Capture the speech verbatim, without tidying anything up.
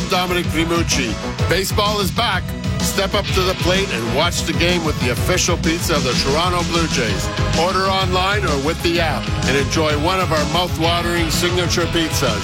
Dominic Primucci. Baseball is back. Step up to the plate and watch the game with the official pizza of the Toronto Blue Jays. Order online or with the app and enjoy one of our mouth-watering signature pizzas.